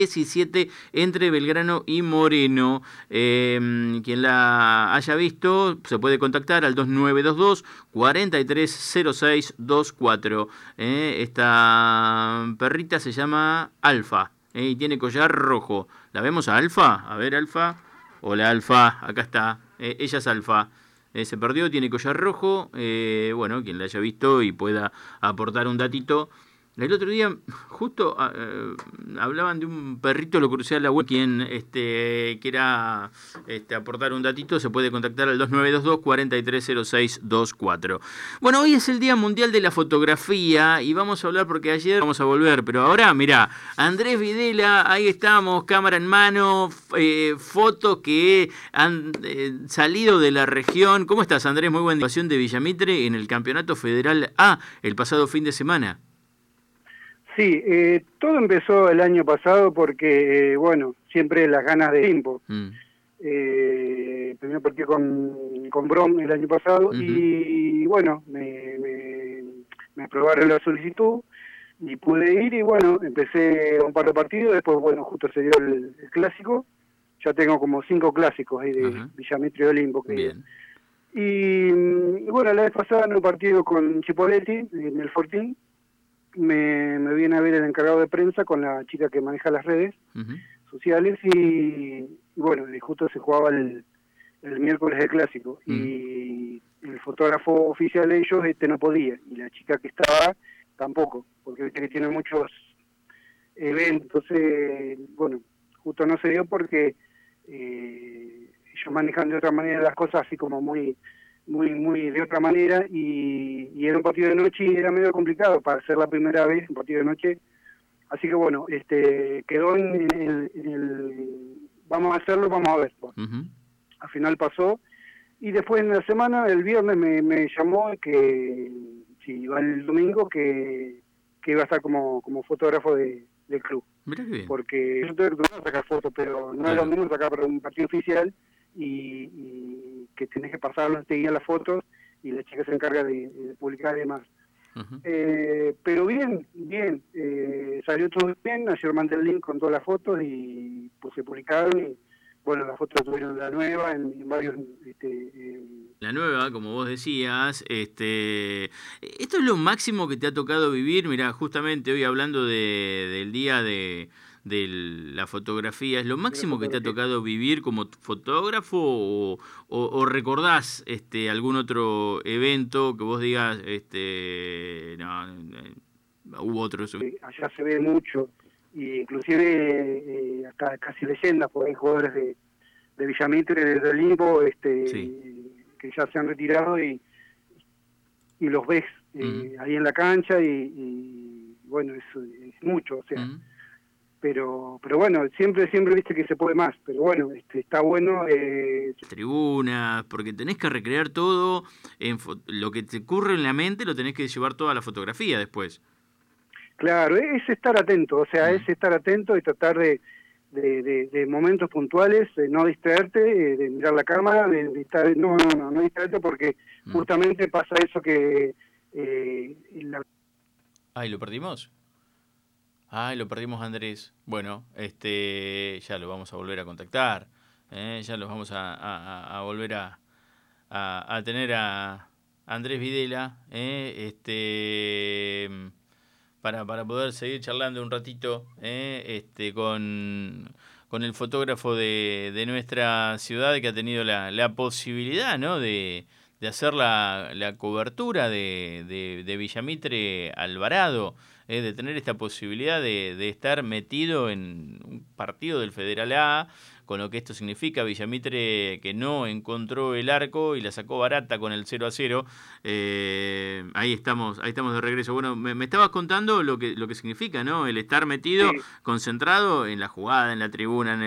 17 entre Belgrano y Moreno. Quien la haya visto se puede contactar al 2922 430624. Esta perrita se llama Alfa y tiene collar rojo. ¿La vemos a Alfa? A ver, Alfa. Hola, Alfa. Acá está. Ella es Alfa. Se perdió, tiene collar rojo. Bueno, quien la haya visto y pueda aportar un datito. El otro día, justo hablaban de un perrito, lo crucé a la web. Quien quiera aportar un datito se puede contactar al 2922 430624. Bueno, hoy es el Día Mundial de la Fotografía y vamos a hablar porque ayer vamos a volver, pero ahora, mirá, Andrés Videla, ahí estamos, cámara en mano, fotos que han salido de la región. ¿Cómo estás, Andrés? Muy buena situación de Villamitre en el Campeonato Federal A el pasado fin de semana. Sí, todo empezó el año pasado porque, bueno, siempre las ganas de tiempo. Primero partí con Brom el año pasado y, bueno, me aprobaron la solicitud y pude ir y, bueno, empecé un par de partidos, después, bueno, justo se dio el clásico. Ya tengo como 5 clásicos ahí de Villamitre y Olimpo. Bien. Y, bueno, la vez pasada en un partido con Chipoletti, en el Fortín, me viene a ver el encargado de prensa con la chica que maneja las redes sociales y bueno, justo se jugaba el miércoles del clásico y el fotógrafo oficial de ellos no podía y la chica que estaba tampoco, porque viste que tiene muchos eventos, bueno, justo no se dio porque ellos manejan de otra manera las cosas, así como muy de otra manera, y era un partido de noche y era medio complicado para hacer la primera vez un partido de noche, así que bueno, quedó en el vamos a hacerlo, vamos a ver. Bueno, al final pasó, y después en la semana, el viernes me llamó que si iba el domingo que iba a estar como fotógrafo del club. Mirá qué bien. Porque yo tengo que sacar fotos, pero no es lo mismo sacar para un partido oficial y que tenés que pasarlo enseguida las fotos y la chica se encarga de publicar y demás. Pero bien, salió todo bien. Ayer mandé el link con todas las fotos y pues se publicaron y bueno, las fotos tuvieron la nueva en varios... La nueva, como vos decías, esto es lo máximo que te ha tocado vivir. Mirá, justamente hoy hablando del día de la fotografía, ¿es lo máximo que te ha tocado vivir como fotógrafo o recordás algún otro evento que vos digas, hubo otros? Allá se ve mucho, y inclusive hasta casi leyendas, porque hay jugadores de Villamitre, de Olimpo, que ya se han retirado y los ves ahí en la cancha y bueno, es mucho, o sea... Pero bueno, siempre viste que se puede más, pero bueno, está bueno. Tribunas, porque tenés que recrear todo, lo que te ocurre en la mente lo tenés que llevar toda la fotografía después. Claro, es estar atento, o sea, es estar atento y tratar de momentos puntuales, de no distraerte, de mirar la cámara, de estar, no distraerte porque justamente pasa eso que... Ay, ¿lo perdimos? Ay, lo perdimos, Andrés. Bueno, ya lo vamos a volver a contactar. Ya los vamos a volver a tener a Andrés Videla, para poder seguir charlando un ratito, con el fotógrafo de nuestra ciudad que ha tenido la posibilidad, ¿no?, de hacer la cobertura de Villamitre Alvarado, de tener esta posibilidad de estar metido en un partido del Federal A, con lo que esto significa. Villamitre que no encontró el arco y la sacó barata con el 0-0. Ahí estamos de regreso. Bueno, me estabas contando lo que significa, ¿no?, el estar metido, concentrado en la jugada, en la tribuna, en el